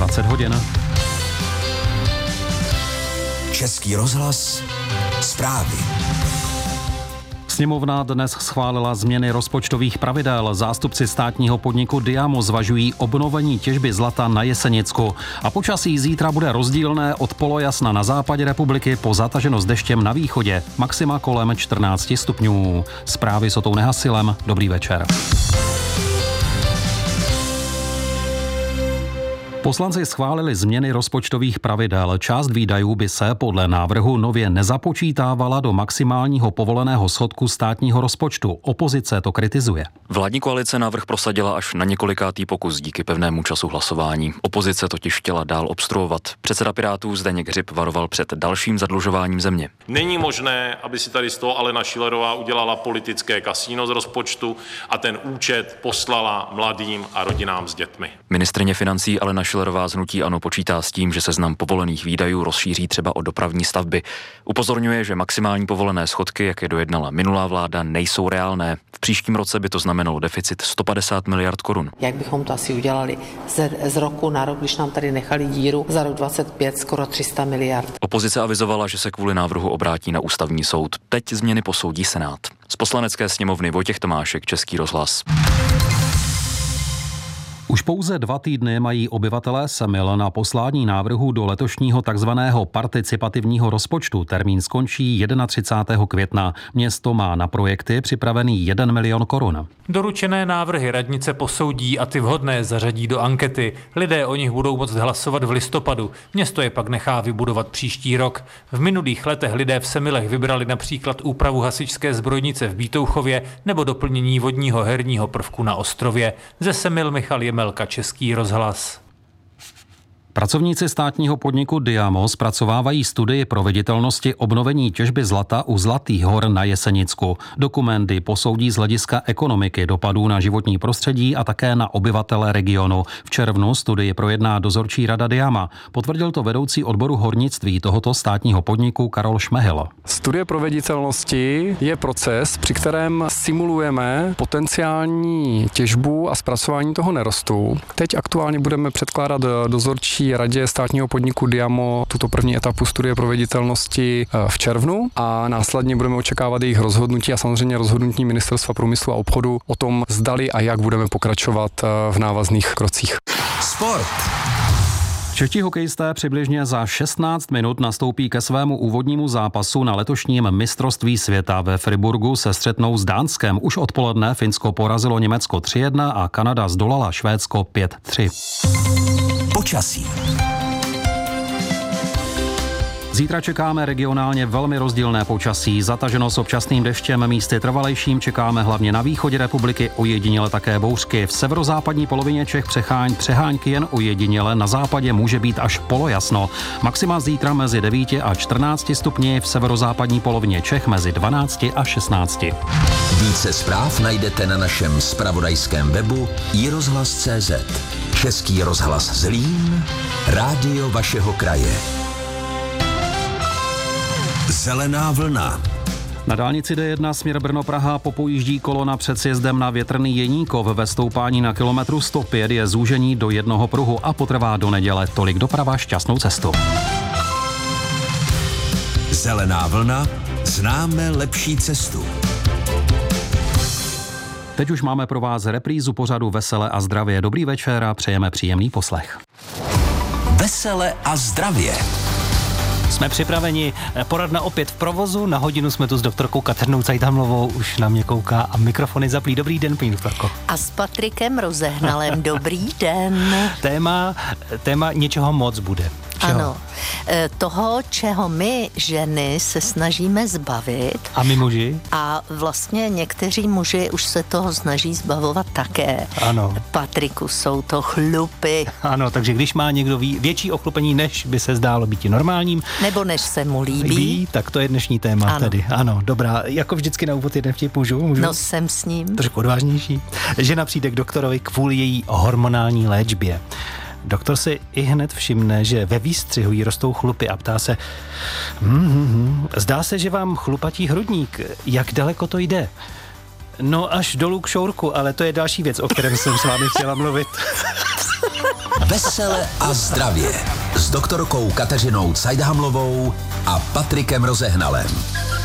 20 hodin. Český rozhlas, zprávy. Sněmovna dnes schválila změny rozpočtových pravidel. Zástupci státního podniku Diamo zvažují obnovení těžby zlata na Jesenicku. A počasí zítra bude rozdílné od polojasna na západě republiky po zataženost deštěm na východě. Maxima kolem 14 stupňů. Zprávy s Otou Nehasilem. Dobrý večer. Poslanci schválili změny rozpočtových pravidel. Část výdajů by se podle návrhu nově nezapočítávala do maximálního povoleného schodku státního rozpočtu. Opozice to kritizuje. Vládní koalice návrh prosadila až na několikátý pokus díky pevnému času hlasování. Opozice totiž chtěla dál obstruovat. Předseda Pirátů Zdeněk Hřib varoval před dalším zadlužováním země. Není možné, aby si tady z toho Alena Schillerová udělala politické kasíno z rozpočtu a ten účet poslala mladým a rodinám s dětmi. Ministryně financí Alena Schillerová z hnutí ANO počítá s tím, že seznam povolených výdajů rozšíří třeba o dopravní stavby. Upozorňuje, že maximální povolené schodky, jak je dojednala minulá vláda, nejsou reálné. V příštím roce by to znamenalo deficit 150 miliard korun. Jak bychom to asi udělali z roku na rok, když nám tady nechali díru za rok 25 skoro 300 miliard. Opozice avizovala, že se kvůli návrhu obrátí na ústavní soud. Teď změny posoudí Senát. Z Poslanecké sněmovny Vojtěch Tomášek, Český rozhlas. Už pouze 2 týdny mají obyvatelé Semil na poslání návrhu do letošního takzvaného participativního rozpočtu. Termín skončí 31. května. Město má na projekty připravený 1 milion korun. Doručené návrhy radnice posoudí a ty vhodné zařadí do ankety. Lidé o nich budou moct hlasovat v listopadu. Město je pak nechá vybudovat příští rok. V minulých letech lidé v Semilech vybrali například úpravu hasičské zbrojnice v Bítouchově nebo doplnění vodního herního prvku na ostrově. Ze Semil Michal Jemelka, Český rozhlas. Pracovníci státního podniku Diamo zpracovávají studii proveditelnosti obnovení těžby zlata u Zlatých hor na Jesenicku. Dokumenty posoudí z hlediska ekonomiky, dopadů na životní prostředí a také na obyvatele regionu. V červnu studii projedná dozorčí rada Diama. Potvrdil to vedoucí odboru hornictví tohoto státního podniku Karol Šmehel. Studie proveditelnosti je proces, při kterém simulujeme potenciální těžbu a zpracování toho nerostu. Teď aktuálně budeme předkládat dozorčí radě státního podniku Diamo tuto první etapu studie proveditelnosti v červnu a následně budeme očekávat jejich rozhodnutí a samozřejmě rozhodnutí Ministerstva průmyslu a obchodu o tom, zdali a jak budeme pokračovat v návazných krocích. Sport. Čeští hokejisté přibližně za 16 minut nastoupí ke svému úvodnímu zápasu na letošním mistrovství světa. Ve Friburgu se střetnou s Dánskem. Už odpoledne Finsko porazilo Německo 3-1 a Kanada zdolala Švédsko 5-3. Počasí. Zítra čekáme regionálně velmi rozdílné počasí. Zataženo s občasným deštěm, místy trvalejším čekáme hlavně na východě republiky, ojediněle také bouřky. V severozápadní polovině Čech přehánky jen ojediněle, na západě může být až polojasno. Maxima zítra mezi 9 a 14 stupni, v severozápadní polovině Čech mezi 12 a 16. Více zpráv najdete na našem zpravodajském webu iRozhlas.cz. Český rozhlas Zlín, rádio vašeho kraje. Zelená vlna. Na dálnici D1 směr Brno-Praha popojíždí kolona před sjezdem na Větrný Jeníkov. Ve stoupání na kilometru 105 je zúžení do jednoho pruhu a potrvá do neděle. Tolik doprava, šťastnou cestu. Zelená vlna, známe lepší cestu. Teď už máme pro vás reprízu pořadu Vesele a zdravě. Dobrý večer a přejeme příjemný poslech. Vesele a zdravě. Jsme připraveni, poradna opět v provozu, na hodinu jsme tu s doktorkou Kateřinou Cajtamlovou, už na mě kouká a mikrofony zaplí. Dobrý den, paní doktorko. A s Patrikem Rozehnalem, dobrý den. Téma něčeho moc bude. Čeho? Ano, toho, čeho my ženy se snažíme zbavit. A my muži? A vlastně někteří muži už se toho snaží zbavovat také. Ano. Patriku, jsou to chlupy. Ano, takže když má někdo větší ochlupení, než by se zdálo být normálním. Nebo než se mu líbí. Tak to je dnešní téma ano. Tedy. Ano, dobrá. Jako vždycky na úvod jeden vtip můžu? No, jsem s ním. Trošku odvážnější. Žena přijde k doktorovi kvůli její hormonální léčbě. Doktor si i hned všimne, že ve výstřihu jí rostou chlupy a ptá se zdá se, že vám chlupatí hrudník. Jak daleko to jde? No až dolů k šourku, ale to je další věc, o kterém jsem s vámi chtěla mluvit. Vesele a zdravě s doktorkou Kateřinou Cajdhamlovou a Patrikem Rozehnalem.